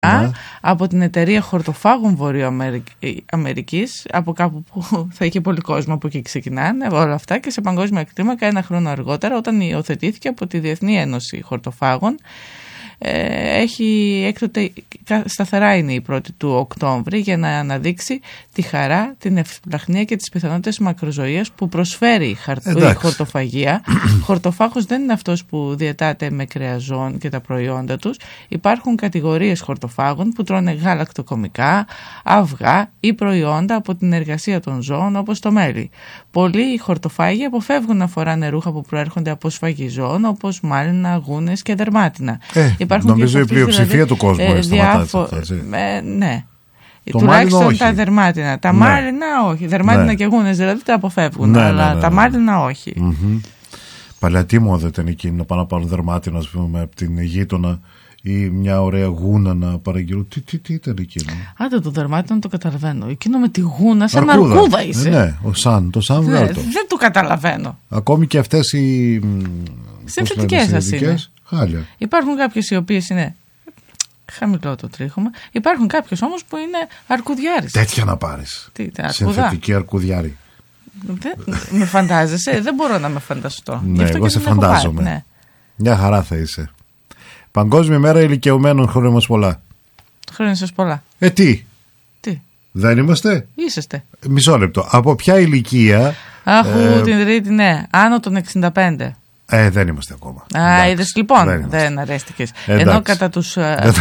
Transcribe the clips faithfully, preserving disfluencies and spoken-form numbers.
Ναι. Από την εταιρεία χορτοφάγων Βορειοαμερικής, από κάπου που θα είχε πολύ κόσμο, από εκεί ξεκινάνε όλα αυτά, και σε παγκόσμια κλίμακα ένα χρόνο αργότερα, όταν υιοθετήθηκε από τη Διεθνή Ένωση Χορτοφάγων. Έχει έκτοτε, σταθερά είναι η πρώτη του Οκτώβρη, για να αναδείξει τη χαρά, την ευλαχνία και τις πιθανότητες μακροζωίας που προσφέρει η, χαρ... η χορτοφαγία. Χορτοφάγος δεν είναι αυτός που διαιτάται με κρεαζόν και τα προϊόντα τους. Υπάρχουν κατηγορίες χορτοφάγων που τρώνε γαλακτοκομικά, αυγά ή προϊόντα από την εργασία των ζώων, όπως το μέλι. Πολλοί χορτοφάγοι αποφεύγουν να φοράνε ρούχα που προέρχονται από σφαγιζών, όπως μάλινα, γούνες και δερμάτινα. Ε. Νομίζω η πλειοψηφία δηλαδή, του κόσμου ε, διάφο... ε, ναι. Το τουλάχιστον τα δερμάτινα. Τα ναι. μάλινα όχι. Δερμάτινα ναι. και γούνες δηλαδή τα αποφεύγουν. Ναι, αλλά ναι, ναι, τα ναι. μάλινα όχι. Mm-hmm. Παλιά τι μόδα ήταν εκείνη να πάνε να πάρουν δερμάτινα, ας πούμε, από την γείτονα ή μια ωραία γούνα να παραγγείλουν. Τι, τι, τι ήταν εκείνο. Άντε το δερμάτινο το καταλαβαίνω. Εκείνο με τη γούνα, σαν αρκούδα, αρκούδα είσαι. Ναι, ο σαν, το σαν ναι, βγάλτο. Δεν το καταλαβαίνω. Ακόμη και αυτές οι συνθετικές σας είναι. Χάλια. Υπάρχουν κάποιες οι οποίες είναι χαμηλό το τρίχωμα. Υπάρχουν κάποιες όμως που είναι αρκουδιάρης. Τέτοια να πάρεις. Τι, συνθετική αρκουδιάρη. Δεν, με φαντάζεσαι, δεν μπορώ να με φανταστώ. Ναι, εγώ σε φαντάζομαι. Ναι. Μια χαρά θα είσαι. Παγκόσμια μέρα ηλικιωμένων, χρόνια μας πολλά. Χρόνια σας πολλά. Ε, τι. Τι. Δεν είμαστε. Είσαστε. Μισό λεπτό. Από ποια ηλικία. Αχού, ε... την τρίτη, ναι. Άνω των εξήντα πέντε. Ε, δεν είμαστε ακόμα. Α, είδες λοιπόν, δεν, δεν αρέστηκες. Ενώ κατά τους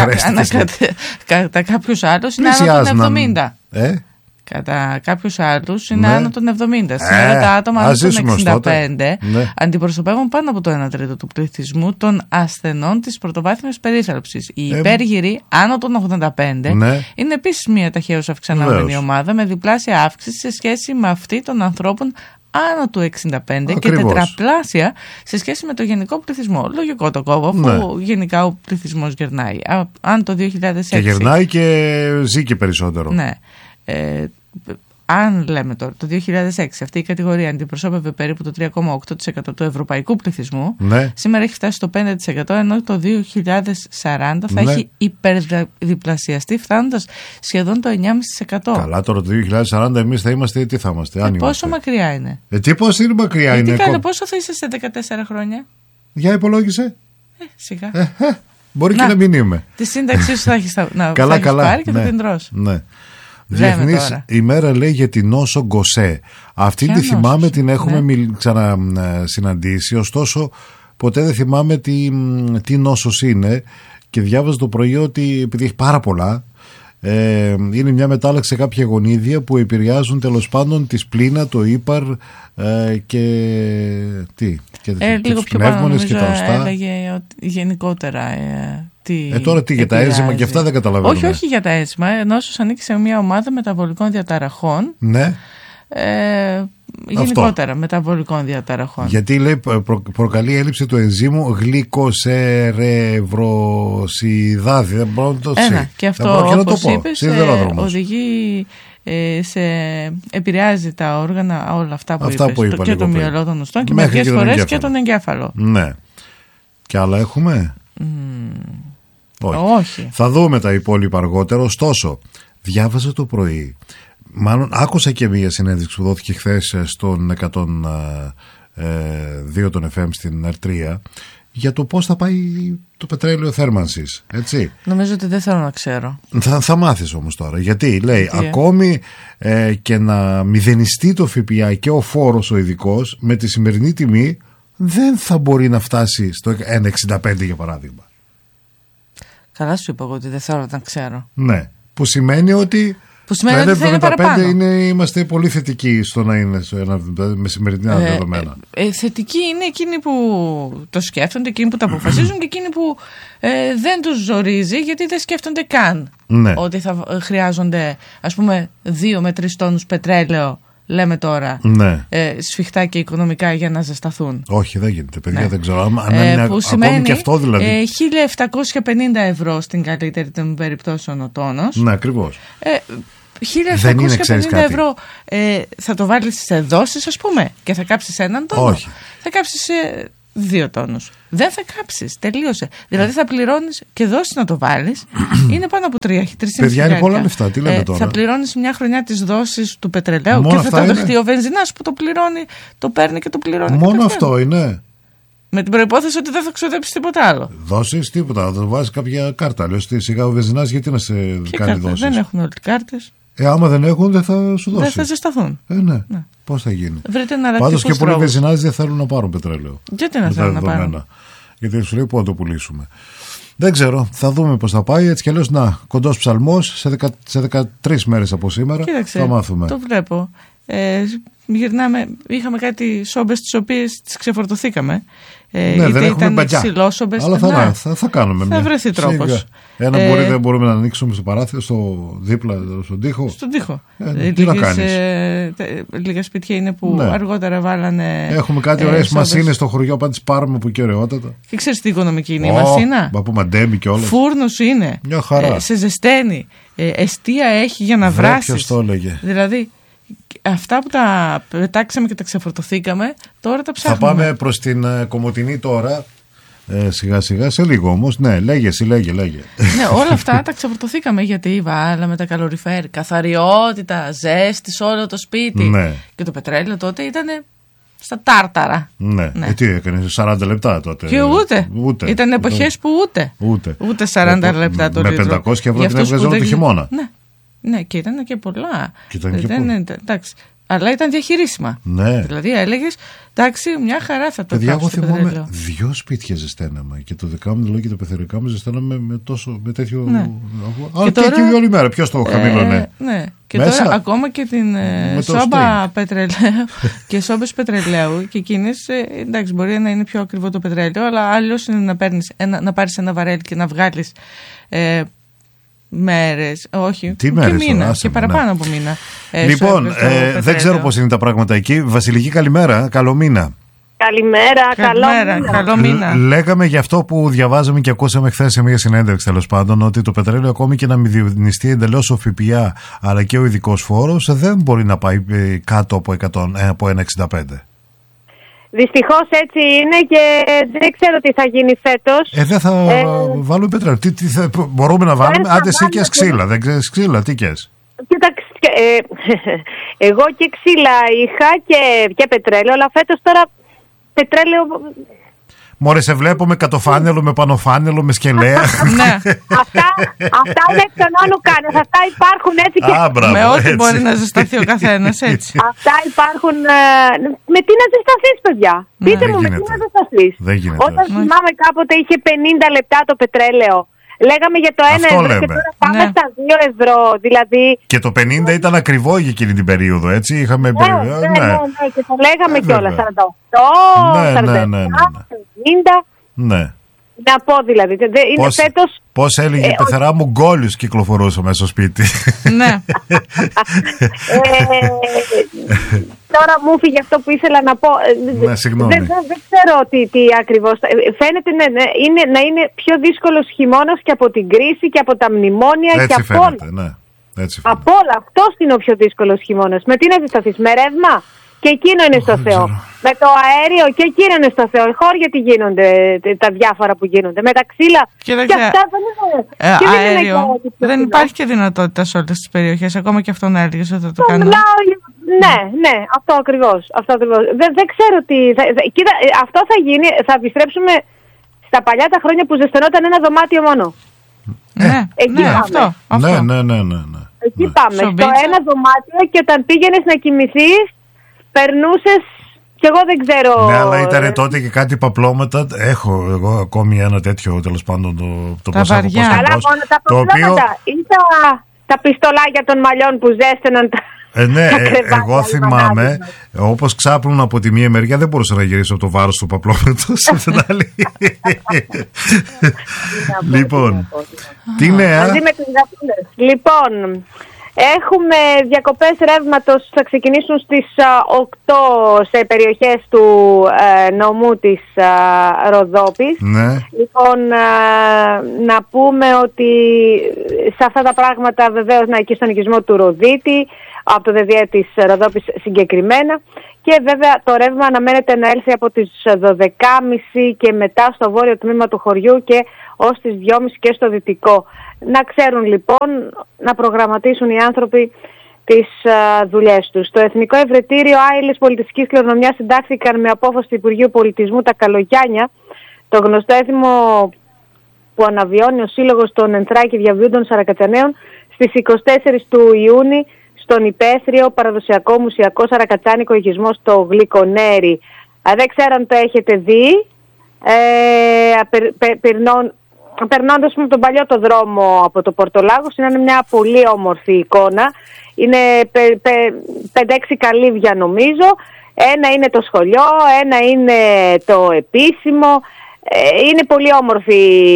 κατά κάποιους άλλους είναι άνω των εβδομήντα. Ε? Κατά κάποιους άλλους είναι ναι. άνω των εβδομήντα. Σήμερα ε, τα άτομα άνω των εξήντα πέντε ναι. αντιπροσωπεύουν πάνω από το ένα τρίτο του πληθυσμού των ασθενών της πρωτοβάθμιας περίθαλψης. Οι ε, υπέργυροι άνω των ογδόντα πέντε ναι. είναι επίσης μια ταχαίως αυξανόμενη ομάδα, με διπλάσια αύξηση σε σχέση με αυτή των ανθρώπων άνω του εξήντα πέντε. Ακριβώς. Και τετραπλάσια σε σχέση με το γενικό πληθυσμό. Λογικό το κόβω, αφού ναι. γενικά ο πληθυσμός γερνάει. Αν το δύο χιλιάδες έξι. Και γερνάει και ζει και περισσότερο. Ναι. Ε, αν λέμε τώρα το δύο χιλιάδες έξι αυτή η κατηγορία αντιπροσώπευε περίπου το τρία κόμμα οκτώ τοις εκατό του ευρωπαϊκού πληθυσμού, ναι. σήμερα έχει φτάσει στο πέντε τοις εκατό, ενώ το δύο χιλιάδες σαράντα θα ναι. έχει υπερδιπλασιαστεί, φτάνοντας σχεδόν το εννιά κόμμα πέντε τοις εκατό. Καλά, τώρα το δύο χιλιάδες σαράντα εμείς θα είμαστε, τι θα είμαστε, αν ε, πόσο μακριά είναι. Ε, τι πόσο είναι μακριά ε, είναι. Τι κάνετε, πόσο θα είσαι σε δεκατέσσερα χρόνια. Για υπολόγισε. Ε, σιγά. Ε, ε, μπορεί να, και να μην είμαι. Τη σύνταξή σου θα έχεις να καλά, θα έχεις καλά, πάρει και ναι, θα την τρως. Ναι. Διεθνής ημέρα λέει για την νόσο Γκοσέ. Αυτή Ποια τη νόσος? Θυμάμαι, την έχουμε ναι. ξανασυναντήσει, ωστόσο ποτέ δεν θυμάμαι τι, τι νόσος είναι, και διάβαζα το πρωί ότι επειδή έχει πάρα πολλά, ε, είναι μια μετάλλαξη σε κάποια γονίδια που επηρεάζουν τέλος πάντων τη σπλήνα, το ύπαρ ε, και τι και, ε, και τους πνεύμονες και τα οστά. Έλεγε ότι γενικότερα ε, τι ε, τώρα τι για τα ένζημα και αυτά δεν καταλαβαίνω. Όχι, όχι για τα ένζημα. Νόσος ανήκει σε μια ομάδα μεταβολικών διαταραχών. Ναι. Ε, γενικότερα αυτό. Μεταβολικών διαταραχών. Γιατί λέει προ, προκαλεί έλλειψη του ενζήμου γλυκοσερευροσιδάδη. Δεν μπορώ να το ξέρω. Ένα, και αυτό όπως είπες ε, οδηγεί ε, σε, επηρεάζει τα όργανα, όλα αυτά που αυτά είπες που είπα, και το μυαλό των οστών και μερικές φορές και τον εγκέφαλο. Ναι. Και άλλα έχουμε. Mm. Όχι. Όχι. Θα δούμε τα υπόλοιπα αργότερα. Ωστόσο, διάβαζα το πρωί, μάλλον άκουσα και μία συνέντευξη που δόθηκε χθες στον εκατόν δύο των εφ εμ στην Ερ τρία για το πώς θα πάει το πετρέλαιο θέρμανσης, έτσι. Νομίζω ότι δεν θέλω να ξέρω. Θα, θα μάθεις όμως τώρα. Γιατί λέει γιατί, ακόμη ε, και να μηδενιστεί το ΦΠΑ και ο φόρος ο ειδικός, με τη σημερινή τιμή δεν θα μπορεί να φτάσει στο ένα κόμμα εξήντα πέντε για παράδειγμα. Καλά σου είπα εγώ ότι δεν θέλω να ξέρω. Ναι, που σημαίνει ότι που σημαίνει ότι θα είναι παραπάνω. Είναι, είμαστε πολύ θετικοί στο να είναι στο ένα, με σημερινά ε, δεδομένα. Ε, ε, θετικοί είναι εκείνοι που το σκέφτονται, εκείνοι που το αποφασίζουν και εκείνοι που ε, δεν τους ζορίζει, γιατί δεν σκέφτονται καν ναι. ότι θα χρειάζονται ας πούμε δύο με τρεις τόνους πετρέλαιο, λέμε τώρα, ναι. ε, σφιχτά και οικονομικά για να ζεσταθούν. Όχι, δεν γίνεται, παιδιά, ναι. δεν ξέρω. Αν ε, είναι που ακόμη σημαίνει, και αυτό δηλαδή. Ε, χίλια επτακόσια πενήντα ευρώ στην καλύτερη των περιπτώσεων ο τόνος. Ναι, ακριβώς. Ε, χίλια επτακόσια πενήντα ευρώ ε, θα το βάλεις σε δόσεις ας πούμε και θα κάψεις έναν τόνο. Όχι. Θα κάψεις ε, δύο τόνους. Δεν θα κάψεις. Τελείωσε. Δηλαδή θα πληρώνεις και δώσεις να το βάλεις. Είναι πάνω από τρία. Παιδιά, είναι πολλά λεφτά. Τι λέμε ε, τώρα. Θα πληρώνεις μια χρονιά τις δόσεις του πετρελαίου μόνο και θα το δεχτεί ο βενζινάς που το πληρώνει, το παίρνει και το πληρώνει. Μόνο αυτό είναι. Με την προϋπόθεση ότι δεν θα ξοδέψεις τίποτα άλλο. Δώσεις τίποτα. Θα το βάζεις κάποια κάρτα. Λέω σιγά ο βενζινάς γιατί να σε Ποια κάνει κάρτα? δώσεις. Δεν έχουν όλοι κάρτες. Ε, άμα δεν έχουν, δεν θα σου δώσει. Δεν θα ζεσταθούν. Ε, ναι. ναι. Πώς θα γίνει. Πάντως και πολλοί βενζινάδες δεν θέλουν να πάρουν πετρέλαιο. Γιατί να θέλουν να πάρουν. Γιατί σου λέει πού να το πουλήσουμε. Δεν ξέρω. Θα δούμε πώς θα πάει. Έτσι κι αλλιώς, να, κοντός ψαλμός σε, δεκα, σε δεκατρείς μέρες από σήμερα. Κοίταξε, θα μάθουμε. Το βλέπω. Ε, γυρνάμε, είχαμε κάτι σόμπες τις οποίες τις ξεφορτωθήκαμε. Ε, ναι, δεν έχουμε μπατζιά. Αλλά θα, να, θα, θα κάνουμε θα μια. βρεθεί τρόπος. Ένα ε, μπορεί, δεν μπορούμε να ανοίξουμε στο παράθυρο, στο δίπλα, στον τοίχο. Στον τοίχο. Ε, τι λίγες, να κάνεις. Ε, λίγα σπίτια είναι που ναι. αργότερα βάλανε. Έχουμε κάτι ωραίες ε, μασίνες στο χωριό, πάντα τις πάρουμε που και ωραιότατα. Και ξέρεις τι οικονομική είναι oh, η μασίνα. Μα πούμε ντέμι και όλα. Φούρνος είναι. Μια χαρά. Ε, σε ζεσταίνει. Ε, εστία έχει για να βράσεις. Ποιος το έλεγε. Δηλαδή. Αυτά που τα πετάξαμε και τα ξεφορτωθήκαμε, τώρα τα ψάχνουμε. Θα πάμε προς την uh, Κομοτηνή τώρα. Ε, σιγά σιγά, σε λίγο όμως. Ναι, λέγε εσύ, λέγε, λέγε. Ναι, όλα αυτά τα ξεφορτωθήκαμε γιατί βάλαμε τα καλοριφέρ. Καθαριότητα, ζέστη σε όλο το σπίτι. Ναι. Και το πετρέλαιο τότε ήταν στα τάρταρα. Ναι. ναι. Ε, τι έκανε, σαράντα λεπτά τότε. Και ούτε. ούτε. Ήταν εποχές που ούτε. Ούτε, ούτε σαράντα λεπτά το με λίτρο. Με πεντακόσια ευρώ την έβγαζε όλο το χειμώνα. Ναι. Ναι, και ήταν και πολλά. Και ήταν και δεν, πολλά. Εντάξει. Αλλά ήταν διαχειρίσιμα. Ναι. Δηλαδή έλεγες, εντάξει, μια χαρά θα το Παιδιά, εγώ θυμάμαι πετρέλαιο. Δυο σπίτια ζεσταίναμε. Και το δικά μου δηλαδή και το πεθερικά μου ζεσταίναμε με, τόσο, με τέτοιο. Ναι. Α, και, τώρα... και, και όλη μέρα. Ποιος το χαμήλωνε. Ε, ναι. Και μέσα... τώρα ακόμα και την ε, σόμπα πετρελαίου και σόμπες πετρελαίου και εκείνες, ε, εντάξει, μπορεί να είναι πιο ακριβό το πετρέλαιο, αλλά άλλος είναι να, παίρνεις ένα, να πάρεις ένα βαρέλι και να βγάλεις. Ε, μέρες, όχι, Τι και μέρες, μήνα άσε, και παραπάνω ναι. από μήνα. Ε, λοιπόν, ε, δεν ξέρω πώς είναι τα πράγματα εκεί. Βασιλική, καλημέρα, καλό μήνα. Καλημέρα, καλό μήνα. Καλό μήνα. Λέγαμε για αυτό που διαβάζαμε και ακούσαμε χθες σε μια συνέντευξη, τέλος πάντων, ότι το πετρέλαιο, ακόμη και να μηδενιστεί εντελώς ο ΦΠΑ αλλά και ο ειδικός φόρος, δεν μπορεί να πάει κάτω από, εκατό, από ένα εξήντα πέντε. Δυστυχώς έτσι είναι και δεν ξέρω τι θα γίνει φέτος. Ε, δεν θα ε, βάλουμε πετρέλαιο. Τι, τι θα, μπορούμε να βάλουμε, άντε εσύ και ξύλα, δεν ξέρεις ξύλα, τι κες. Κοίταξε, ε, εγώ και ξύλα είχα και, και πετρέλαιο, αλλά φέτος τώρα πετρέλαιο... Μωρέ, σε βλέπω με κατοφάνελο, με πανοφάνελο, με σκελέα. Ναι. Αυτά, αυτά είναι εκ των όνου κάνες. Αυτά υπάρχουν έτσι και... Α, μπράβο, με ό,τι έτσι. μπορεί να ζεσταθεί ο καθένας έτσι. Αυτά υπάρχουν... Ε, με τι να ζεσταθείς, παιδιά. Ναι. Πείτε Δεν μου γίνεται. με τι να ζεσταθείς. Δεν γίνεται. Όταν θυμάμαι κάποτε είχε πενήντα λεπτά το πετρέλαιο. Λέγαμε για το ένα Αυτό ευρώ λέμε. και τώρα πάμε Ναι. στα δύο ευρώ. Δηλαδή... Και το πενήντα ήταν ακριβό για εκείνη την περίοδο, έτσι. Είχαμε Ναι, περίοδο. ναι, ναι, ναι, και το λέγαμε Ε, κιόλας. βέβαια. σαράντα οκτώ, Ναι, ναι, σαράντα επτά, ναι, ναι, ναι. πενήντα. Ναι. Να πω δηλαδή. δε- Είναι Πώς, φέτος... πώς έλεγε Ε, η πεθερά μου, γκόλιους κυκλοφορούσε μέσα στο σπίτι. Ναι. ε, τώρα μου φύγε αυτό που ήθελα να πω. Ε, Ναι, συγγνώμη. Δεν, δεν, δεν ξέρω τι, τι ακριβώς. Ε, Φαίνεται ναι, ναι, είναι, να είναι πιο δύσκολος χειμώνας και από την κρίση και από τα μνημόνια και Έτσι από όλα. φαίνεται, ναι. Έτσι φαίνεται. Από όλα. Αυτός είναι ο πιο δύσκολος χειμώνας. Με τι να ζεσταθείς, με ρεύμα. Και εκείνο είναι στο Δεν Θεό. ξέρω. Με το αέριο και εκείνο είναι στο Θεό. Χώρια τι γίνονται, τα διάφορα που γίνονται. Με τα ξύλα. Κοίταξε, Και αυτά δεν είναι. Ε, και δεν είναι αέριο. και πιο Δεν φθηνό. υπάρχει και δυνατότητα σε όλες τις περιοχές. Ακόμα και αυτό να έλεγες ότι θα το Το κάνουμε. μιλάω, ναι, ναι, αυτό ακριβώς. Αυτό ακριβώς. Δεν, δεν ξέρω τι. Θα, θα, κοίτα, ε, αυτό θα γίνει. Θα επιστρέψουμε στα παλιά τα χρόνια που ζεσθενόταν ένα δωμάτιο μόνο. Ναι, Εκεί ναι, πάμε. αυτό. αυτό. Ναι, ναι, ναι, ναι, ναι. Εκεί Ναι. πάμε. Στο Σομπίτσα. ένα δωμάτιο και όταν πήγαινες να κοιμηθείς, περνούσες. Κι εγώ δεν ξέρω. Ναι, αλλά ήταν τότε και κάτι παπλώματα. Έχω εγώ ακόμη ένα τέτοιο, τέλος πάντων, το, το Τα πώς έχω, βαριά. πώς θα Καλά, πω, μόνο τα το παπλώματα οποίο, ή τα, τα πιστολάκια των μαλλιών που ζέστηναν τα. ε, ναι, τα ε, κρεβάτια, εγώ οι θυμάμαι, μανάδες. όπως ξάπλουν από τη μία μεριά, δεν μπορούσα να γυρίσω από το βάρος του παπλώματος σε την άλλη. Λοιπόν, τι νέα. Μαζί με τις γατούλες. Λοιπόν, έχουμε διακοπές ρεύματος, θα ξεκινήσουν στις α, οκτώ σε περιοχές του ε, νομού της α, Ροδόπης. Ναι. Λοιπόν, α, να πούμε ότι σε αυτά τα πράγματα βεβαίως να εκεί στον οικισμό του Ροδίτη, από το ΔΔΕ της Ροδόπης συγκεκριμένα, και βέβαια το ρεύμα αναμένεται να έλθει από τις δώδεκα και μισή και μετά στο βόρειο τμήμα του χωριού και ως τις δυόμιση και στο δυτικό. Να ξέρουν λοιπόν να προγραμματίσουν οι άνθρωποι τις uh, δουλειές τους. Στο Εθνικό Ευρετήριο Άειλες Πολιτιστικής Κληρονομιάς συντάχθηκαν με απόφαση του Υπουργείου Πολιτισμού τα Καλογιάννια, το γνωστό έθιμο που αναβιώνει ο Σύλλογος των Ενθράκη Διαβίου των Σαρακατσαναίων στις εικοστή τέταρτη του Ιούνιου στον υπαίθριο παραδοσιακό μουσιακό σαρακατσάνικο οικισμό στο Γλυκονέρι. Α, δεν ξέρω αν το έχετε δει, ε, περ, περ, περνών, περνώντας με τον παλιό το δρόμο από το Πορτολάγος, είναι μια πολύ όμορφη εικόνα. Είναι πέντε έξι καλύβια νομίζω, ένα είναι το σχολείο, ένα είναι το επίσημο. Είναι πολύ όμορφη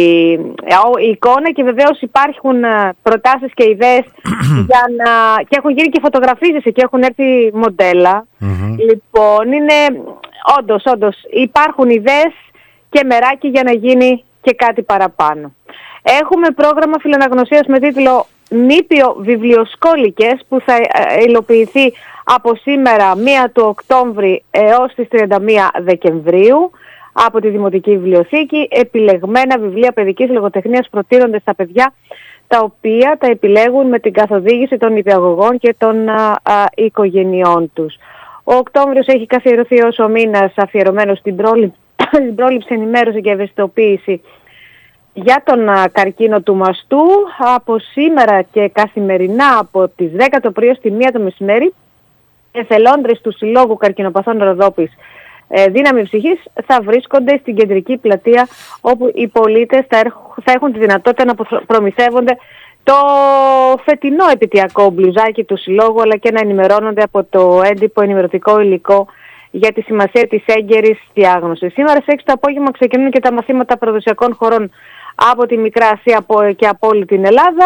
η εικόνα και βεβαίως υπάρχουν προτάσεις και ιδέες για να... και έχουν γίνει και φωτογραφίες και έχουν έρθει μοντέλα. Mm-hmm. Λοιπόν, είναι όντως, όντως υπάρχουν ιδέες και μεράκι για να γίνει και κάτι παραπάνω. Έχουμε πρόγραμμα φιλαναγνωσίας με τίτλο Νήπιο Βιβλιοσκόλικες που θα υλοποιηθεί από σήμερα πρώτη του Οκτώβρη έως τις τριάντα μία Δεκεμβρίου. Από τη Δημοτική Βιβλιοθήκη, επιλεγμένα βιβλία παιδικής λογοτεχνίας προτείνονται στα παιδιά, τα οποία τα επιλέγουν με την καθοδήγηση των νηπιαγωγών και των α, α, οικογενειών τους. Ο Οκτώβριος έχει καθιερωθεί ως ο μήνας αφιερωμένος στην πρόληψη, πρόληψη, ενημέρωση και ευαισθητοποίηση για τον α, καρκίνο του μαστού. Από σήμερα και καθημερινά από τις δέκα το πρωί στη μία το μεσημέρι, εθελόντρες του Συλλόγου Καρκινοπαθών Ροδόπης Δύναμη Ψυχής θα βρίσκονται στην κεντρική πλατεία, όπου οι πολίτες θα, θα έχουν τη δυνατότητα να προμηθεύονται το φετινό επαιτειακό μπλουζάκι του Συλλόγου, αλλά και να ενημερώνονται από το έντυπο ενημερωτικό υλικό για τη σημασία της έγκαιρης διάγνωσης. Σήμερα σε έξι το απόγευμα ξεκινούν και τα μαθήματα παραδοσιακών χωρών από τη Μικρά Ασία και από όλη την Ελλάδα.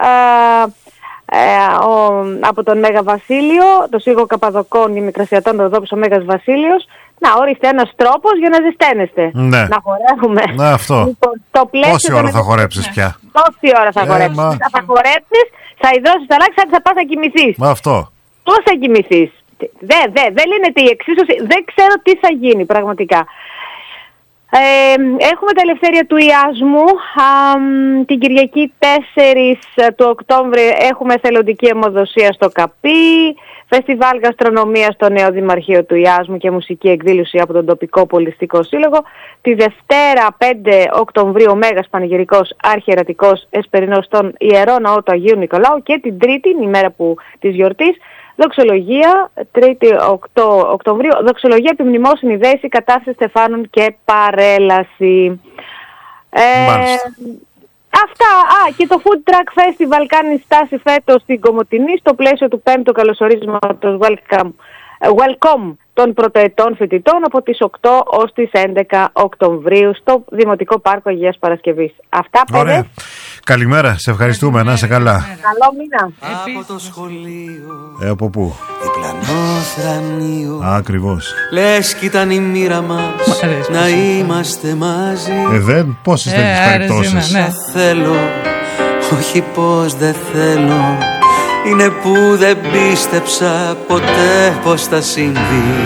Ε, ο, από τον Μέγα Βασίλειο, το Σύγο Καπαδοκών, η Μικρασιατών Ροδόπης, ο Μέγας Βασίλειος. Να, ορίστε ένας τρόπος για να ζεσταίνεστε. Ναι. Να χορεύουμε. Ναι, αυτό. Λοιπόν, το πόση ώρα θα χορέψεις πια? Πόση ώρα θα χορέψεις? Μα... Θα χορέψεις, θα υδρώσεις τα λάξεις, θα πας να κοιμηθείς. Μα αυτό. Πώς θα κοιμηθείς? Δεν δε, δε λύνεται η εξίσωση, δεν ξέρω τι θα γίνει πραγματικά. Ε, έχουμε τα ελευθέρια του Ιάσμου. Α, την Κυριακή τέσσερις του Οκτώβρη έχουμε εθελοντική αιμοδοσία στο Καπί, φεστιβάλ γαστρονομίας στο νέο Δημαρχείο του Ιάσμου και μουσική εκδήλωση από τον τοπικό πολιτιστικό σύλλογο. Τη Δευτέρα πέντε Οκτωβρίου ο Μέγας Πανηγυρικός Αρχιερατικός Εσπερινός στον Ιερό Ναό του Αγίου Νικολάου και την Τρίτη, η μέρα που, της γιορτής, δοξολογία, τρίτη οκτώ Οκτωβρίου, δοξολογία επιμνημόσυνη δέση, κατάσταση στεφάνων και παρέλαση. Ε, αυτά, α, και το Food Truck Festival κάνει στάση φέτος στην Κομοτηνή στο πλαίσιο του πέμπτου καλωσορίσματος Welcome, welcome των πρωτοετών φοιτητών από τις οκτώ ως τις έντεκα Οκτωβρίου στο Δημοτικό Πάρκο Αγίας Παρασκευής. Αυτά, πέντε. Καλημέρα, σε ευχαριστούμε, καλημέρα. Να είσαι καλά. Καλό μήνα. Από το σχολείο. Ε, από πού? Διπλανό θρανείο. Α, ακριβώς. Λες κι ήταν η μοίρα μας να είμαστε μαζί. Ε, δεν, πόσες ε, τέτοιες περιπτώσεις. Ναι. Θέλω, όχι πως δεν θέλω. Είναι που δεν πίστεψα ποτέ πως θα συμβεί.